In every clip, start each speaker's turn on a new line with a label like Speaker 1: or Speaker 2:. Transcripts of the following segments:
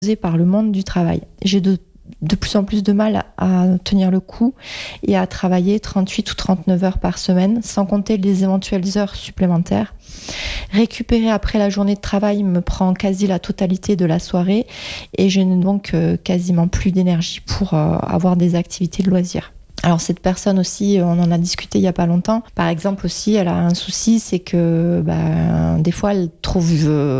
Speaker 1: par le monde du travail. J'ai de plus en plus de mal à tenir le coup et à travailler 38 ou 39 heures par semaine, sans compter les éventuelles heures supplémentaires. Récupérer après la journée de travail me prend quasi la totalité de la soirée et je n'ai donc quasiment plus d'énergie pour avoir des activités de loisirs. Alors cette personne aussi, on en a discuté il y a pas longtemps. Par exemple aussi, elle a un souci, c'est que des fois elle trouve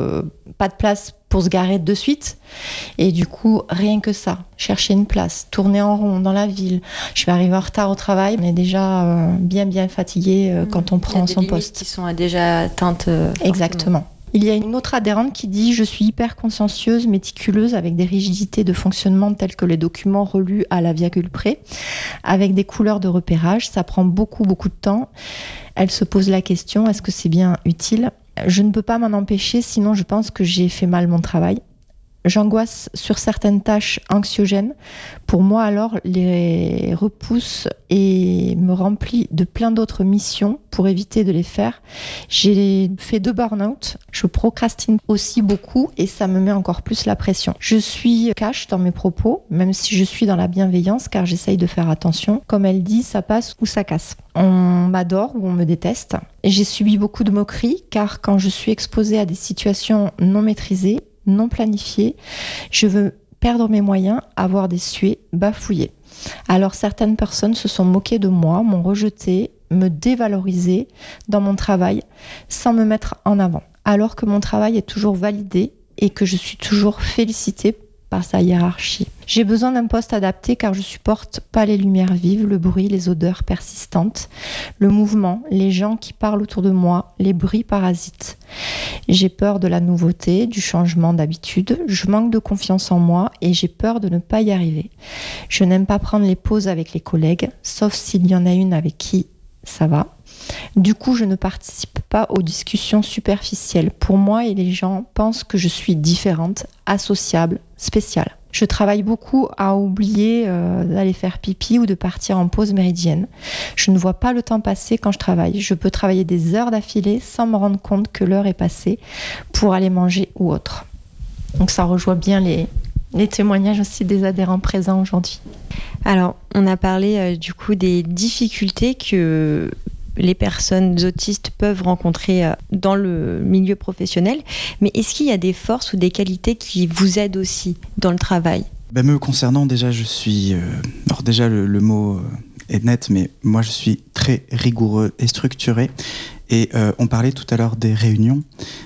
Speaker 1: pas de place pour se garer de suite. Et du coup, rien que ça, chercher une place, tourner en rond dans la ville. Je vais arriver en retard au travail. On est déjà bien fatigué quand on prend son poste. Il y a des limites
Speaker 2: qui sont déjà atteintes.
Speaker 1: Exactement. Il y a une autre adhérente qui dit « Je suis hyper consciencieuse, méticuleuse, avec des rigidités de fonctionnement telles que les documents relus à la virgule près, avec des couleurs de repérage. Ça prend beaucoup de temps. » Elle se pose la question « Est-ce que c'est bien utile ?» Je ne peux pas m'en empêcher, sinon je pense que j'ai fait mal mon travail. J'angoisse sur certaines tâches anxiogènes. Pour moi, alors, les repousse et me remplit de plein d'autres missions pour éviter de les faire. J'ai fait 2 burn-out. Je procrastine aussi beaucoup et ça me met encore plus la pression. Je suis cash dans mes propos, même si je suis dans la bienveillance, car j'essaye de faire attention. Comme elle dit, ça passe ou ça casse. On m'adore ou on me déteste. J'ai subi beaucoup de moqueries, car quand je suis exposée à des situations non maîtrisées, non planifié, je veux perdre mes moyens, avoir des suées, bafouiller. Alors certaines personnes se sont moquées de moi, m'ont rejeté, me dévalorisé dans mon travail sans me mettre en avant, alors que mon travail est toujours validé et que je suis toujours félicitée par sa hiérarchie. J'ai besoin d'un poste adapté car je supporte pas les lumières vives, le bruit, les odeurs persistantes, le mouvement, les gens qui parlent autour de moi, les bruits parasites. J'ai peur de la nouveauté, du changement d'habitude, je manque de confiance en moi et j'ai peur de ne pas y arriver. Je n'aime pas prendre les pauses avec les collègues, sauf s'il y en a une avec qui ça va. Du coup, je ne participe pas aux discussions superficielles. Pour moi, et les gens pensent que je suis différente, associable, spéciale. Je travaille beaucoup à oublier d'aller faire pipi ou de partir en pause méridienne. Je ne vois pas le temps passer quand je travaille. Je peux travailler des heures d'affilée sans me rendre compte que l'heure est passée pour aller manger ou autre. Donc ça rejoint bien les témoignages aussi des adhérents présents aujourd'hui.
Speaker 2: Alors, on a parlé du coup des difficultés que les personnes autistes peuvent rencontrer dans le milieu professionnel, mais est-ce qu'il y a des forces ou des qualités qui vous aident aussi dans le travail ?
Speaker 3: Me concernant, déjà, je suis... alors déjà, le mot est net, mais moi, je suis très rigoureux et structuré. Et on parlait tout à l'heure des réunions.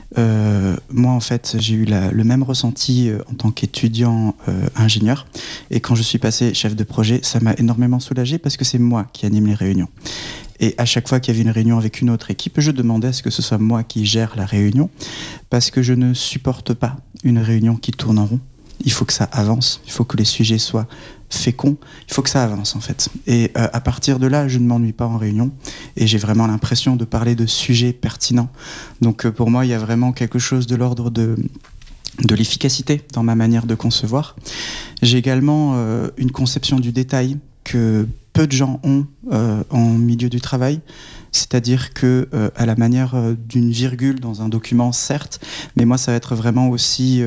Speaker 3: Moi, en fait, j'ai eu le même ressenti en tant qu'étudiant ingénieur. Et quand je suis passé chef de projet, ça m'a énormément soulagé parce que c'est moi qui anime les réunions. Et à chaque fois qu'il y avait une réunion avec une autre équipe, je demandais à ce que ce soit moi qui gère la réunion parce que je ne supporte pas une réunion qui tourne en rond. Il faut que ça avance, il faut que les sujets soient féconds, il faut que ça avance en fait. Et à partir de là, je ne m'ennuie pas en réunion et j'ai vraiment l'impression de parler de sujets pertinents. Donc pour moi, il y a vraiment quelque chose de l'ordre de l'efficacité dans ma manière de concevoir. J'ai également une conception du détail que peu de gens ont en milieu du travail, c'est-à-dire que à la manière d'une virgule dans un document, certes, mais moi ça va être vraiment aussi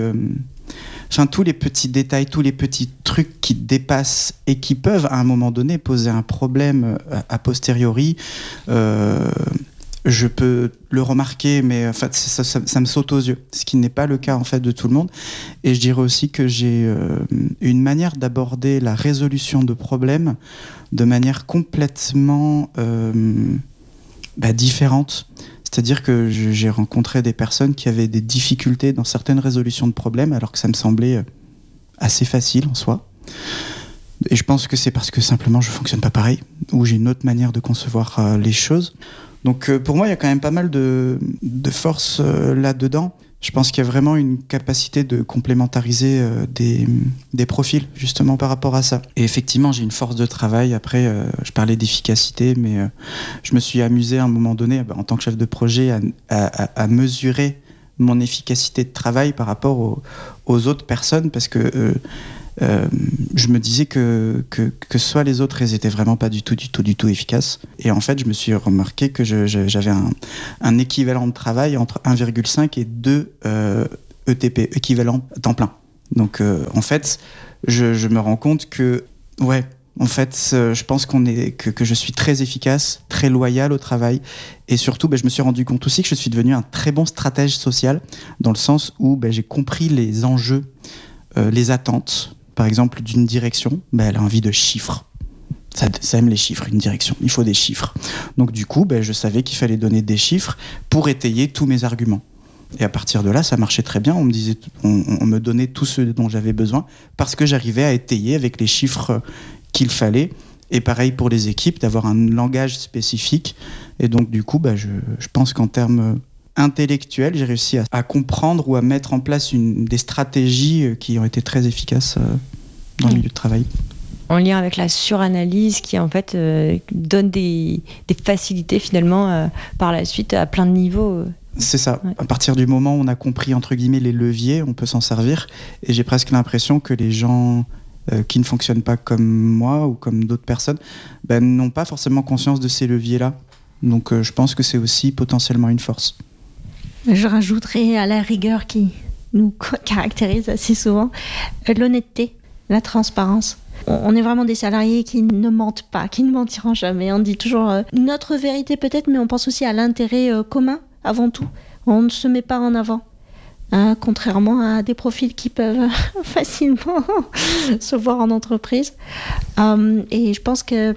Speaker 3: tous les petits détails, tous les petits trucs qui dépassent et qui peuvent à un moment donné poser un problème a posteriori. Je peux le remarquer, mais en fait, ça me saute aux yeux, ce qui n'est pas le cas en fait de tout le monde. Et je dirais aussi que j'ai une manière d'aborder la résolution de problèmes de manière complètement différente. C'est-à-dire que j'ai rencontré des personnes qui avaient des difficultés dans certaines résolutions de problèmes, alors que ça me semblait assez facile en soi. Et je pense que c'est parce que simplement je fonctionne pas pareil, ou j'ai une autre manière de concevoir les choses. Donc pour moi, il y a quand même pas mal de force là-dedans. Je pense qu'il y a vraiment une capacité de complémentariser des profils, justement, par rapport à ça. Et effectivement, j'ai une force de travail. Après, je parlais d'efficacité, mais je me suis amusé à un moment donné, en tant que chef de projet, à mesurer mon efficacité de travail par rapport aux autres personnes, parce que je me disais que soit les autres, elles étaient vraiment pas du tout efficaces. Et en fait, je me suis remarqué que j'avais un équivalent de travail entre 1,5 et 2 ETP, équivalent temps plein. Donc en fait, je me rends compte que, ouais, en fait, je pense que je suis très efficace, très loyal au travail. Et surtout, je me suis rendu compte aussi que je suis devenu un très bon stratège social, dans le sens où j'ai compris les enjeux, les attentes, par exemple, d'une direction. Elle a envie de chiffres. Ça aime les chiffres, une direction. Il faut des chiffres. Donc du coup, je savais qu'il fallait donner des chiffres pour étayer tous mes arguments. Et à partir de là, ça marchait très bien. On me donnait tout ce dont j'avais besoin parce que j'arrivais à étayer avec les chiffres qu'il fallait. Et pareil pour les équipes, d'avoir un langage spécifique. Et donc du coup, je pense qu'en termes intellectuels, j'ai réussi à comprendre ou à mettre en place des stratégies qui ont été très efficaces dans le milieu de travail.
Speaker 2: En lien avec la suranalyse qui en fait donne des facilités finalement par la suite à plein de niveaux.
Speaker 3: C'est ça.
Speaker 2: Ouais.
Speaker 3: À partir du moment où on a compris entre guillemets les leviers, on peut s'en servir. Et j'ai presque l'impression que les gens qui ne fonctionnent pas comme moi ou comme d'autres personnes n'ont pas forcément conscience de ces leviers-là. Donc je pense que c'est aussi potentiellement une force.
Speaker 4: Je rajouterais à la rigueur qui nous caractérise assez souvent l'honnêteté, la transparence. On est vraiment des salariés qui ne mentent pas, qui ne mentiront jamais. On dit toujours notre vérité peut-être, mais on pense aussi à l'intérêt commun avant tout. On ne se met pas en avant, contrairement à des profils qui peuvent facilement se voir en entreprise. Et je pense que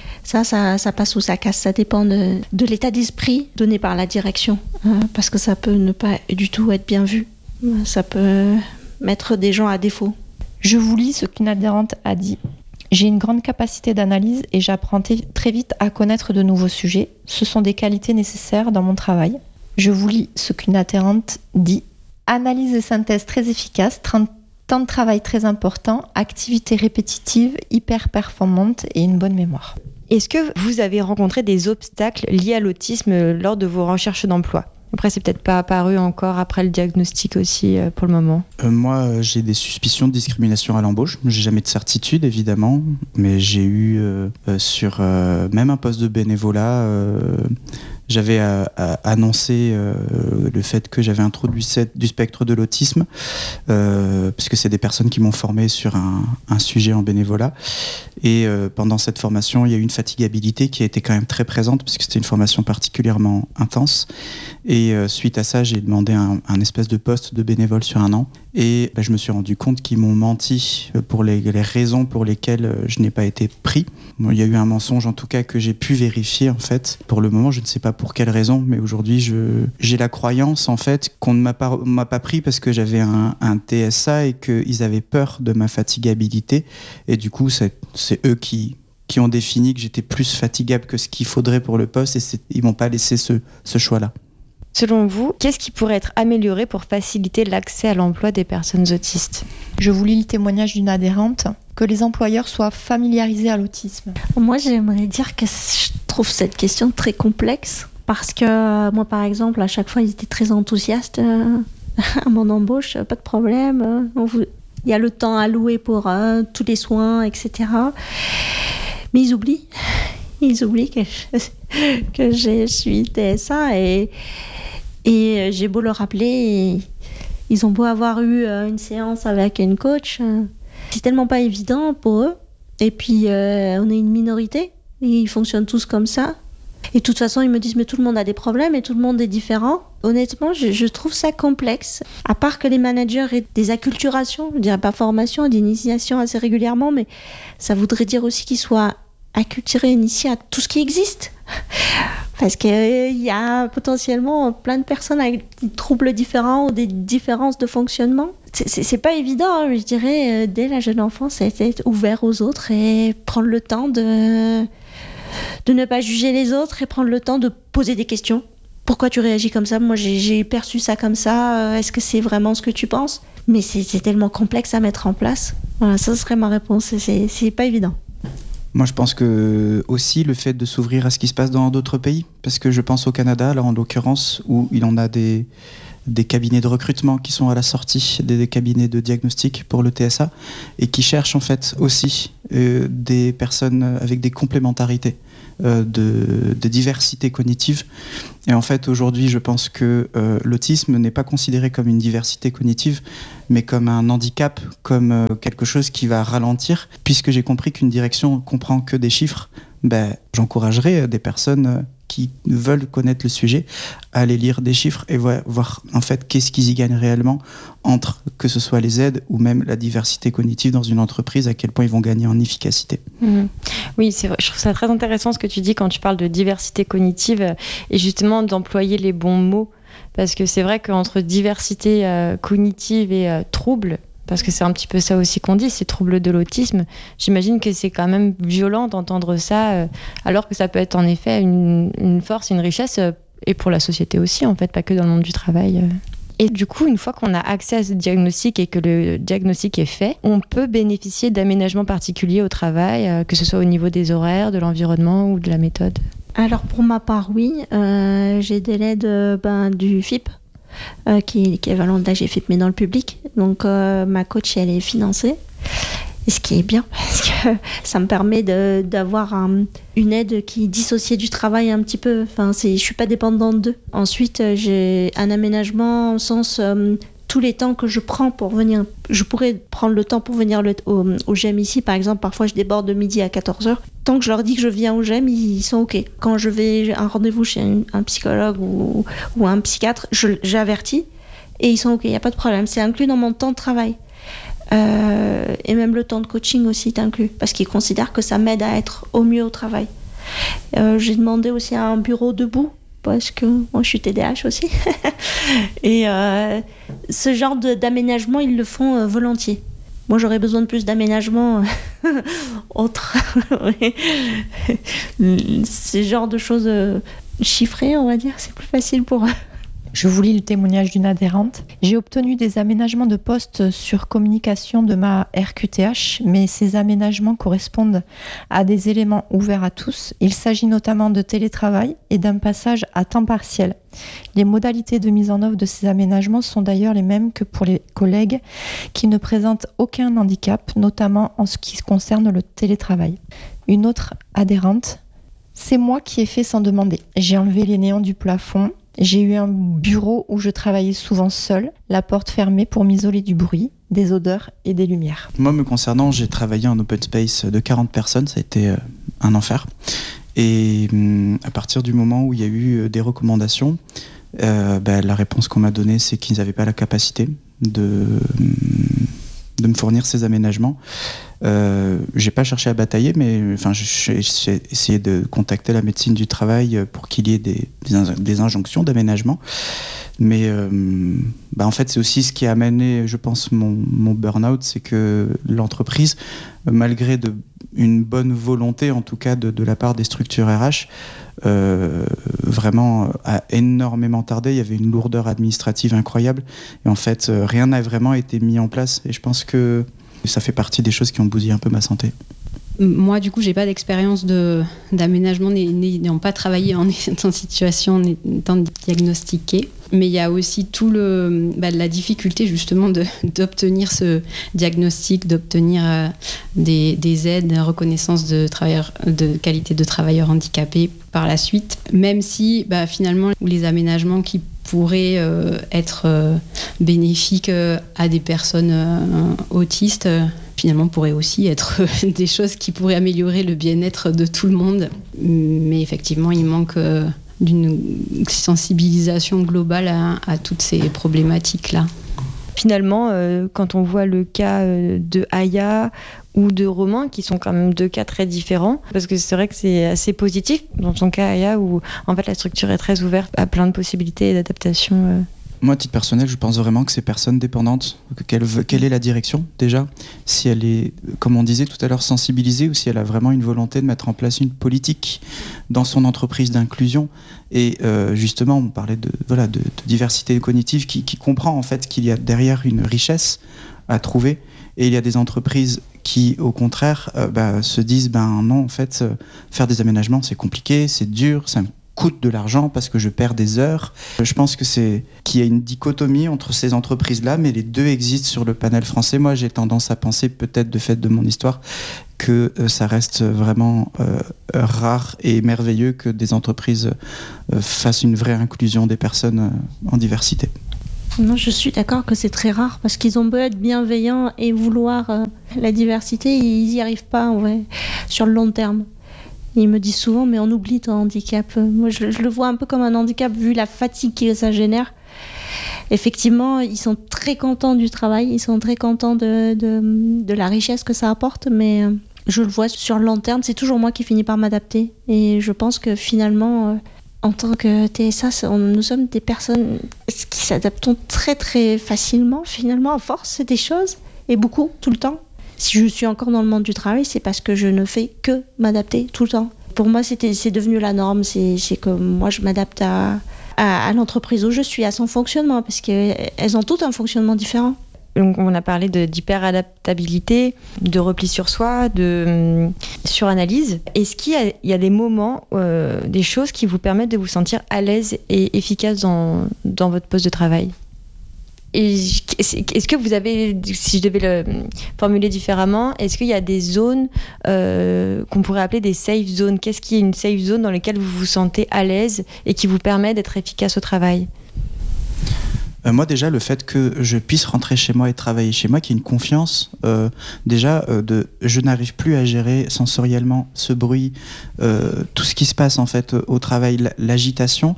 Speaker 4: ça passe ou ça casse. Ça dépend de l'état d'esprit donné par la direction, parce que ça peut ne pas du tout être bien vu. Ça peut mettre des gens à défaut.
Speaker 1: Je vous lis ce qu'une adhérente a dit. J'ai une grande capacité d'analyse et j'apprends très vite à connaître de nouveaux sujets. Ce sont des qualités nécessaires dans mon travail. Je vous lis ce qu'une adhérente dit. Analyse et synthèse très efficace, temps de travail très important, activité répétitive, hyper performante et une bonne mémoire.
Speaker 2: Est-ce que vous avez rencontré des obstacles liés à l'autisme lors de vos recherches d'emploi ? Après, c'est peut-être pas apparu encore après le diagnostic aussi pour le moment.
Speaker 3: Moi, j'ai des suspicions de discrimination à l'embauche. J'ai jamais de certitude, évidemment, mais j'ai eu sur même un poste de bénévolat, j'avais annoncé le fait que j'avais un trouble du spectre de l'autisme, puisque c'est des personnes qui m'ont formé sur un sujet en bénévolat. Et pendant cette formation, il y a eu une fatigabilité qui a été quand même très présente, puisque c'était une formation particulièrement intense. Et suite à ça, j'ai demandé un espèce de poste de bénévole sur 1 an. Et je me suis rendu compte qu'ils m'ont menti pour les raisons pour lesquelles je n'ai pas été pris. Bon, il y a eu un mensonge en tout cas que j'ai pu vérifier en fait. Pour le moment, je ne sais pas pour quelle raison, mais aujourd'hui, j'ai la croyance en fait qu'on ne m'a pas pris parce que j'avais un TSA et qu'ils avaient peur de ma fatigabilité. Et du coup, c'est eux qui ont défini que j'étais plus fatigable que ce qu'il faudrait pour le poste et ils m'ont pas laissé ce choix-là.
Speaker 2: Selon vous, qu'est-ce qui pourrait être amélioré pour faciliter l'accès à l'emploi des personnes autistes ?
Speaker 1: Je vous lis le témoignage d'une adhérente. Que les employeurs soient familiarisés à l'autisme.
Speaker 4: Moi, j'aimerais dire que je trouve cette question très complexe parce que moi, par exemple, à chaque fois, ils étaient très enthousiastes à mon embauche, pas de problème. Il y a le temps alloué pour tous les soins, etc. Mais ils oublient que je suis TSA et j'ai beau leur rappeler, ils ont beau avoir eu une séance avec une coach, c'est tellement pas évident pour eux. Et puis on est une minorité, ils fonctionnent tous comme ça. Et de toute façon, ils me disent mais tout le monde a des problèmes et tout le monde est différent. Honnêtement, je trouve ça complexe. À part que les managers aient des acculturations, je dirais pas formation, d'initiation assez régulièrement, mais ça voudrait dire aussi qu'ils soient acculturés, initiés à tout ce qui existe. Parce qu'il y a potentiellement plein de personnes avec des troubles différents ou des différences de fonctionnement. C'est pas évident, hein, je dirais, dès la jeune enfance, être ouvert aux autres et prendre le temps de ne pas juger les autres et prendre le temps de poser des questions. Pourquoi tu réagis comme ça ? Moi, j'ai perçu ça comme ça. Est-ce que c'est vraiment ce que tu penses ? Mais c'est tellement complexe à mettre en place. Voilà, ça serait ma réponse. C'est pas évident.
Speaker 3: Moi, je pense que aussi le fait de s'ouvrir à ce qui se passe dans d'autres pays, parce que je pense au Canada, là en l'occurrence, où il en a des des cabinets de recrutement qui sont à la sortie des cabinets de diagnostic pour le TSA et qui cherchent en fait aussi des personnes avec des complémentarités. De diversité cognitive. Et en fait, aujourd'hui, je pense que l'autisme n'est pas considéré comme une diversité cognitive, mais comme un handicap, comme quelque chose qui va ralentir. Puisque j'ai compris qu'une direction comprend que des chiffres, j'encouragerais des personnes qui veulent connaître le sujet à aller lire des chiffres et voir en fait qu'est-ce qu'ils y gagnent réellement entre que ce soit les aides ou même la diversité cognitive dans une entreprise, à quel point ils vont gagner en efficacité.
Speaker 2: Oui, c'est vrai. Je trouve ça très intéressant ce que tu dis quand tu parles de diversité cognitive et justement d'employer les bons mots, parce que c'est vrai qu'entre diversité cognitive et trouble, parce que c'est un petit peu ça aussi qu'on dit, c'est trouble de l'autisme. J'imagine que c'est quand même violent d'entendre ça, alors que ça peut être en effet une force, une richesse, et pour la société aussi, en fait, pas que dans le monde du travail. Et du coup, une fois qu'on a accès à ce diagnostic et que le diagnostic est fait, on peut bénéficier d'aménagements particuliers au travail, que ce soit au niveau des horaires, de l'environnement ou de la méthode.
Speaker 4: Alors pour ma part, oui, j'ai des aides du FIP. Qui est équivalent de l'AGFIP mais dans le public, donc ma coach elle est financée, et ce qui est bien parce que ça me permet d'avoir une aide qui est dissociée du travail un petit peu, je suis pas dépendante d'eux. Ensuite j'ai un aménagement au sens tous les temps que je prends pour venir, je pourrais prendre le temps pour venir au GEM ici, par exemple, parfois je déborde de midi à 14h. Tant que je leur dis que je viens au GEM, ils sont OK. Quand je vais à un rendez-vous chez un psychologue ou un psychiatre, j'avertis et ils sont OK, il n'y a pas de problème. C'est inclus dans mon temps de travail. Et même le temps de coaching aussi est inclus, parce qu'ils considèrent que ça m'aide à être au mieux au travail. J'ai demandé aussi un bureau debout, parce que moi je suis TDAH aussi. Et ce genre d'aménagement, ils le font volontiers. Moi j'aurais besoin de plus d'aménagement autre. Ce genre de choses chiffrées, on va dire, c'est plus facile pour eux.
Speaker 1: Je vous lis le témoignage d'une adhérente. J'ai obtenu des aménagements de poste sur communication de ma RQTH, mais ces aménagements correspondent à des éléments ouverts à tous. Il s'agit notamment de télétravail et d'un passage à temps partiel. Les modalités de mise en œuvre de ces aménagements sont d'ailleurs les mêmes que pour les collègues qui ne présentent aucun handicap, notamment en ce qui concerne le télétravail. Une autre adhérente. C'est moi qui ai fait sans demander. J'ai enlevé les néons du plafond. J'ai eu un bureau où je travaillais souvent seule, la porte fermée pour m'isoler du bruit, des odeurs et des lumières.
Speaker 3: Moi, me concernant, j'ai travaillé en open space de 40 personnes, ça a été un enfer. Et à partir du moment où il y a eu des recommandations, la réponse qu'on m'a donnée, c'est qu'ils n'avaient pas la capacité de me fournir ces aménagements. J'ai pas cherché à batailler, mais j'ai essayé de contacter la médecine du travail pour qu'il y ait des injonctions d'aménagement. Mais en fait, c'est aussi ce qui a amené, je pense, mon burn-out, c'est que l'entreprise, malgré une bonne volonté, en tout cas de la part des structures RH, vraiment a énormément tardé. Il y avait une lourdeur administrative incroyable. Et en fait, rien n'a vraiment été mis en place. Et je pense que ça fait partie des choses qui ont bousillé un peu ma santé.
Speaker 5: Moi, du coup, j'ai pas d'expérience d'aménagement, n'ayant pas travaillé en étant en situation, en étant diagnostiquée. Mais il y a aussi la difficulté justement d'obtenir ce diagnostic, d'obtenir des aides, de reconnaissance de qualité de travailleurs handicapés par la suite. Même si finalement les aménagements qui pourraient être bénéfiques à des personnes autistes, finalement pourraient aussi être des choses qui pourraient améliorer le bien-être de tout le monde. Mais effectivement, il manque d'une sensibilisation globale à toutes ces problématiques-là.
Speaker 2: Finalement, quand on voit le cas de Aya ou de Romain, qui sont quand même deux cas très différents, parce que c'est vrai que c'est assez positif dans ton cas, Aya, où en fait la structure est très ouverte à plein de possibilités d'adaptation.
Speaker 3: Moi, à titre personnel, je pense vraiment que ces personnes dépendantes, quelle est la direction déjà ? Si elle est, comme on disait tout à l'heure, sensibilisée, ou si elle a vraiment une volonté de mettre en place une politique dans son entreprise d'inclusion. Et justement, on parlait de diversité cognitive qui comprend en fait qu'il y a derrière une richesse à trouver. Et il y a des entreprises qui, au contraire, se disent non, en fait, faire des aménagements, c'est compliqué, c'est dur, ça me coûte de l'argent, parce que je perds des heures. Je pense qu'il y a une dichotomie entre ces entreprises-là, mais les deux existent sur le panel français. Moi, j'ai tendance à penser, peut-être de fait de mon histoire, que ça reste vraiment rare et merveilleux que des entreprises fassent une vraie inclusion des personnes en diversité.
Speaker 4: Non, je suis d'accord que c'est très rare parce qu'ils ont beau être bienveillants et vouloir la diversité, ils n'y arrivent pas sur le long terme. Ils me disent souvent, mais on oublie ton handicap. Moi, je le vois un peu comme un handicap vu la fatigue que ça génère. Effectivement, ils sont très contents du travail, ils sont très contents de la richesse que ça apporte, mais je le vois sur le long terme, c'est toujours moi qui finis par m'adapter. Et je pense que finalement, en tant que TSA, nous sommes des personnes qui s'adaptent très très facilement, finalement, à force des choses, et beaucoup, tout le temps. Si je suis encore dans le monde du travail, c'est parce que je ne fais que m'adapter tout le temps. Pour moi, c'est devenu la norme. C'est que moi, je m'adapte à l'entreprise où je suis, à son fonctionnement, parce qu'elles ont toutes un fonctionnement différent.
Speaker 2: Donc, on a parlé d'hyper-adaptabilité, de repli sur soi, de suranalyse. Est-ce qu'il y a des moments, des choses qui vous permettent de vous sentir à l'aise et efficace dans votre poste de travail ? Et est-ce que vous avez, si je devais le formuler différemment, est-ce qu'il y a des zones qu'on pourrait appeler des safe zones ? Qu'est-ce qui est une safe zone dans laquelle vous vous sentez à l'aise et qui vous permet d'être efficace au travail ?
Speaker 3: Moi déjà, le fait que je puisse rentrer chez moi et travailler chez moi, qu'il y ait une confiance, je n'arrive plus à gérer sensoriellement ce bruit, tout ce qui se passe en fait au travail, l'agitation,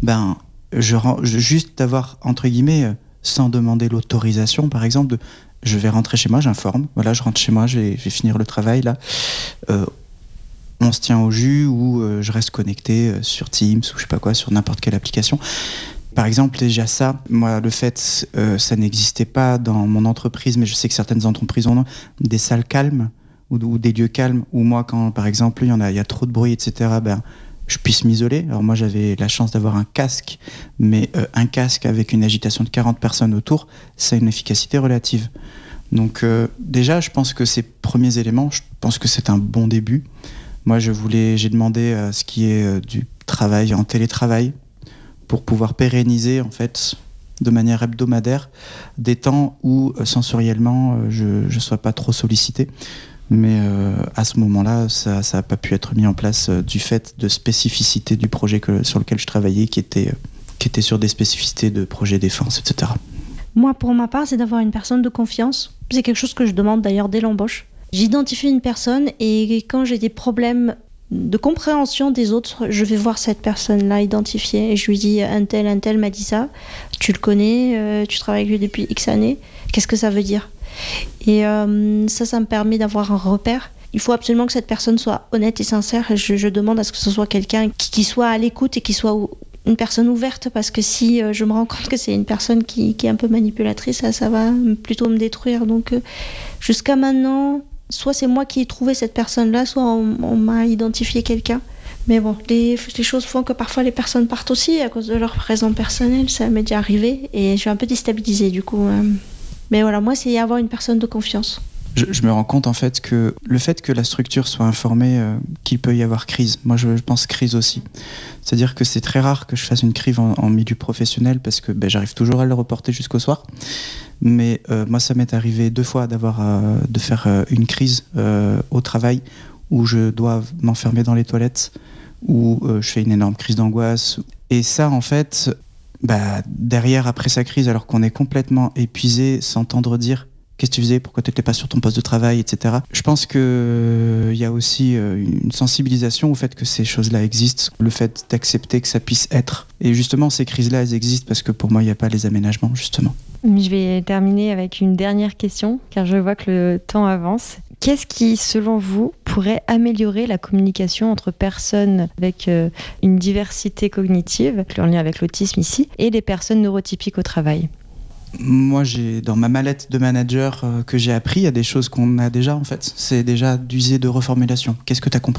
Speaker 3: juste d'avoir entre guillemets, sans demander l'autorisation par exemple, je vais rentrer chez moi, j'informe, voilà, je rentre chez moi, je vais finir le travail là, on se tient au jus ou je reste connecté sur Teams ou je sais pas quoi, sur n'importe quelle application. Par exemple, déjà ça, moi, le fait, ça n'existait pas dans mon entreprise, mais je sais que certaines entreprises ont des salles calmes ou des lieux calmes, où moi, quand, par exemple, il y a trop de bruit, etc., je puisse m'isoler. Alors moi, j'avais la chance d'avoir un casque, mais un casque avec une agitation de 40 personnes autour, ça a une efficacité relative. Donc déjà, je pense que ces premiers éléments, je pense que c'est un bon début. Moi, j'ai demandé à ce qui est du travail en télétravail, pour pouvoir pérenniser en fait de manière hebdomadaire des temps où sensoriellement je ne sois pas trop sollicité. Mais à ce moment-là, ça n'a pas pu être mis en place du fait de spécificité du projet sur lequel je travaillais, qui était sur des spécificités de projet défense, etc.
Speaker 4: Moi, pour ma part, c'est d'avoir une personne de confiance. C'est quelque chose que je demande d'ailleurs dès l'embauche. J'identifie une personne et quand j'ai des problèmes de compréhension des autres, je vais voir cette personne-là identifiée et je lui dis un tel m'a dit ça, tu le connais, tu travailles avec lui depuis X années, qu'est-ce que ça veut dire ? Et ça me permet d'avoir un repère. Il faut absolument que cette personne soit honnête et sincère. Je demande à ce que ce soit quelqu'un qui soit à l'écoute et qui soit une personne ouverte, parce que si je me rends compte que c'est une personne qui est un peu manipulatrice, ça va plutôt me détruire. Donc jusqu'à maintenant, soit c'est moi qui ai trouvé cette personne-là, soit on m'a identifié quelqu'un. Mais bon, les choses font que parfois les personnes partent aussi à cause de leur raison personnelle. Ça m'est déjà arrivé et je suis un peu déstabilisée du coup. Mais voilà, moi, c'est avoir une personne de confiance.
Speaker 3: Je me rends compte en fait que le fait que la structure soit informée qu'il peut y avoir crise, moi je pense crise aussi. C'est-à-dire que c'est très rare que je fasse une crise en milieu professionnel parce que j'arrive toujours à le reporter jusqu'au soir. Mais moi ça m'est arrivé 2 fois de faire une crise au travail où je dois m'enfermer dans les toilettes, où je fais une énorme crise d'angoisse. Et ça en fait, derrière après sa crise, alors qu'on est complètement épuisé, s'entendre dire qu'est-ce que tu faisais, pourquoi tu n'étais pas sur ton poste de travail, etc. Je pense qu'il y a aussi une sensibilisation au fait que ces choses-là existent, le fait d'accepter que ça puisse être. Et justement, ces crises-là, elles existent parce que pour moi, il n'y a pas les aménagements, justement.
Speaker 2: Je vais terminer avec une dernière question, car je vois que le temps avance. Qu'est-ce qui, selon vous, pourrait améliorer la communication entre personnes avec une diversité cognitive, en lien avec l'autisme ici, et les personnes neurotypiques au travail ?
Speaker 3: Moi, dans ma mallette de manager que j'ai appris, il y a des choses qu'on a déjà en fait. C'est déjà d'user de reformulation. Qu'est-ce que tu as compris ?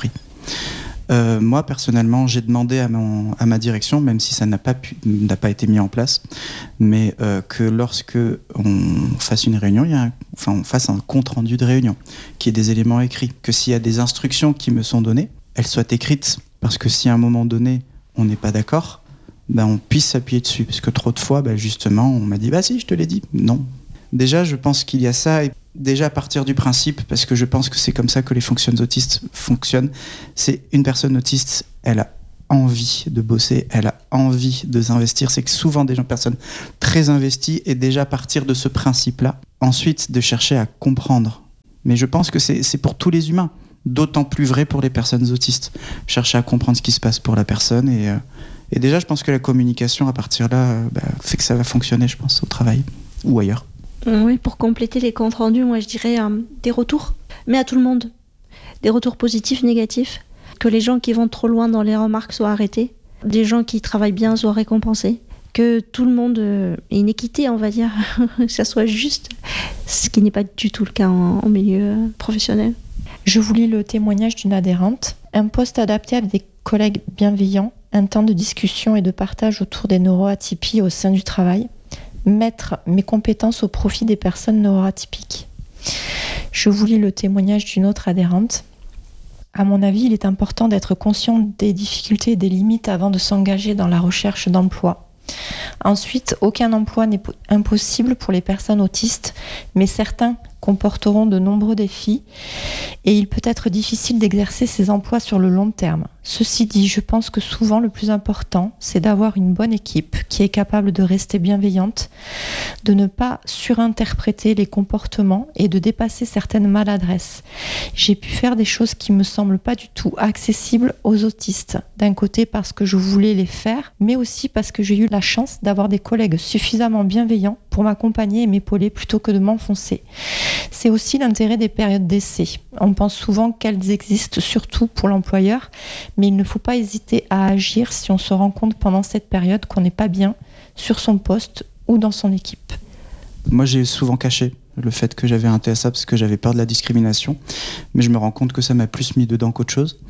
Speaker 3: Moi, personnellement, j'ai demandé à ma direction, même si ça n'a pas été mis en place, mais que lorsque on fasse une réunion, on fasse un compte rendu de réunion, qui ait des éléments écrits, que s'il y a des instructions qui me sont données, elles soient écrites, parce que si à un moment donné, on n'est pas d'accord, on puisse s'appuyer dessus. Parce que trop de fois, justement, on m'a dit « Bah si, je te l'ai dit ». Non. Déjà, je pense qu'il y a ça, et déjà à partir du principe, parce que je pense que c'est comme ça que les fonctions autistes fonctionnent, c'est une personne autiste, elle a envie de bosser, elle a envie de s'investir. C'est que souvent des personnes très investies, et déjà à partir de ce principe-là, ensuite de chercher à comprendre. Mais je pense que c'est pour tous les humains, d'autant plus vrai pour les personnes autistes. Chercher à comprendre ce qui se passe pour la personne, et déjà je pense que la communication à partir de là fait que ça va fonctionner, je pense, au travail ou ailleurs.
Speaker 4: Oui, pour compléter les comptes rendus, moi je dirais des retours, mais à tout le monde. Des retours positifs, négatifs. Que les gens qui vont trop loin dans les remarques soient arrêtés. Des gens qui travaillent bien soient récompensés. Que tout le monde ait une équité, on va dire, que ça soit juste. Ce qui n'est pas du tout le cas en milieu professionnel.
Speaker 1: Je vous lis le témoignage d'une adhérente. Un poste adapté avec des collègues bienveillants, un temps de discussion et de partage autour des neuroatypies au sein du travail. Mettre mes compétences au profit des personnes neuroatypiques. Je vous lis le témoignage d'une autre adhérente. À mon avis, il est important d'être conscient des difficultés et des limites avant de s'engager dans la recherche d'emploi. Ensuite, aucun emploi n'est impossible pour les personnes autistes, mais certains comporteront de nombreux défis et il peut être difficile d'exercer ces emplois sur le long terme. Ceci dit, je pense que souvent le plus important, c'est d'avoir une bonne équipe qui est capable de rester bienveillante, de ne pas surinterpréter les comportements et de dépasser certaines maladresses. J'ai pu faire des choses qui me semblent pas du tout accessibles aux autistes, d'un côté parce que je voulais les faire, mais aussi parce que j'ai eu la chance d'avoir des collègues suffisamment bienveillants pour m'accompagner et m'épauler plutôt que de m'enfoncer. C'est aussi l'intérêt des périodes d'essai. On pense souvent qu'elles existent surtout pour l'employeur, mais il ne faut pas hésiter à agir si on se rend compte pendant cette période qu'on n'est pas bien sur son poste ou dans son équipe.
Speaker 3: Moi, j'ai souvent caché le fait que j'avais un TSA parce que j'avais peur de la discrimination, mais je me rends compte que ça m'a plus mis dedans qu'autre chose.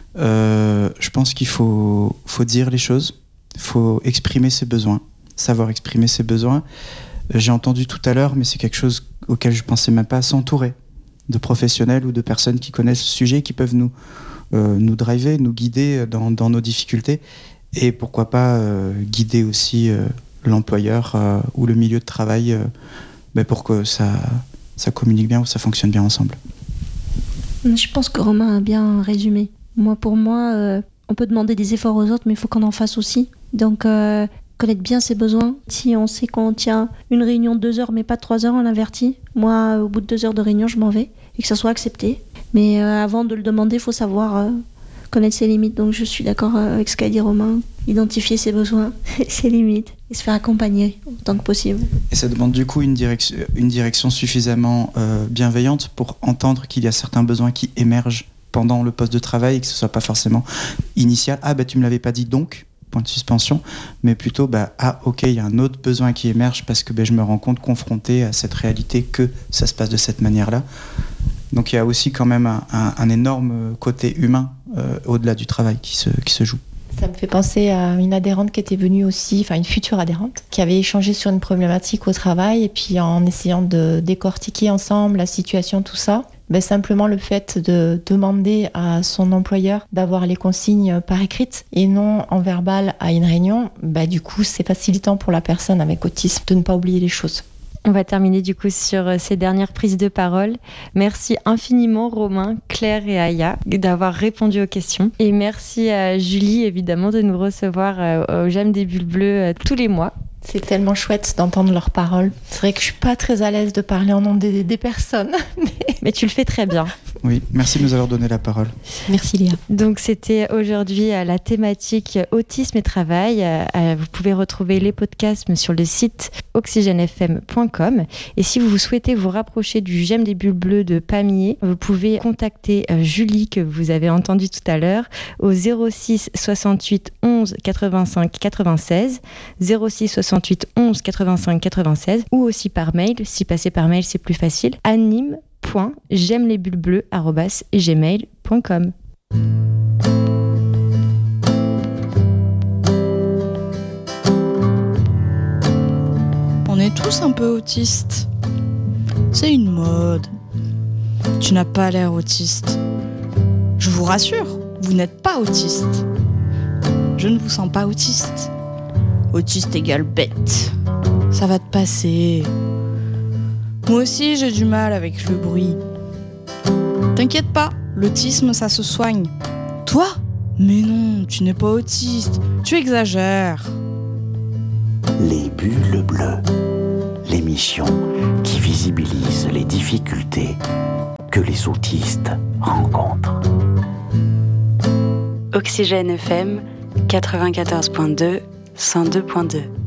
Speaker 3: Je pense qu'il faut dire les choses, il faut exprimer ses besoins, savoir exprimer ses besoins. J'ai entendu tout à l'heure, mais c'est quelque chose auquel je ne pensais même pas, s'entourer de professionnels ou de personnes qui connaissent le sujet, qui peuvent nous driver, nous guider dans nos difficultés, et pourquoi pas guider aussi l'employeur ou le milieu de travail pour que ça communique bien ou ça fonctionne bien ensemble.
Speaker 4: Je pense que Romain a bien résumé. Pour moi, on peut demander des efforts aux autres, mais il faut qu'on en fasse aussi. Donc, connaître bien ses besoins. Si on sait qu'on tient une réunion de 2 heures, mais pas de 3 heures, on l'avertit. Moi, au bout de 2 heures de réunion, je m'en vais, et que ça soit accepté. Mais avant de le demander, il faut savoir connaître ses limites. Donc, je suis d'accord avec ce qu'a dit Romain. Identifier ses besoins, ses limites, et se faire accompagner autant que possible.
Speaker 3: Et ça demande du coup une direction suffisamment bienveillante pour entendre qu'il y a certains besoins qui émergent pendant le poste de travail et que ce ne soit pas forcément initial. Ah, tu ne me l'avais pas dit donc, point de suspension, mais plutôt, ok, il y a un autre besoin qui émerge parce que je me rends compte confronté à cette réalité que ça se passe de cette manière-là. Donc il y a aussi quand même un énorme côté humain au-delà du travail qui se joue.
Speaker 1: Ça me fait penser à une adhérente qui était venue aussi, enfin une future adhérente, qui avait échangé sur une problématique au travail et puis en essayant de décortiquer ensemble la situation, tout ça, simplement le fait de demander à son employeur d'avoir les consignes par écrite et non en verbal à une réunion, du coup c'est facilitant pour la personne avec autisme de ne pas oublier les choses.
Speaker 2: On va terminer du coup sur ces dernières prises de parole. Merci infiniment Romain, Claire et Aya d'avoir répondu aux questions. Et merci à Julie évidemment de nous recevoir au J'aime des bulles bleues tous les mois.
Speaker 1: C'est tellement chouette d'entendre leurs paroles. C'est vrai que je suis pas très à l'aise de parler en nom des personnes.
Speaker 2: Mais tu le fais très bien.
Speaker 3: Oui, merci de nous avoir donné la parole.
Speaker 5: Merci Léa.
Speaker 2: Donc c'était aujourd'hui la thématique autisme et travail. Vous pouvez retrouver les podcasts sur le site oxygenefm.com. Et si vous souhaitez vous rapprocher du J'aime des bulles bleues de Pamiers, vous pouvez contacter Julie que vous avez entendue tout à l'heure au 06 68 11 85 96 06 68 11 85 96 ou aussi par mail. Si passer par mail c'est plus facile. anime.j'aimelesbullesbleues@gmail.com.
Speaker 6: On est tous un peu autistes. C'est une mode. Tu n'as pas l'air autiste. Je vous rassure, vous n'êtes pas autiste. je ne vous sens pas autiste. Autiste égale bête. Ça va te passer. Moi aussi, j'ai du mal avec le bruit. T'inquiète pas, l'autisme, ça se soigne. Toi ? Mais non, tu n'es pas autiste. Tu exagères.
Speaker 7: Les bulles bleues. L'émission qui visibilise les difficultés que les autistes rencontrent.
Speaker 8: Oxygène FM 94.2 102.2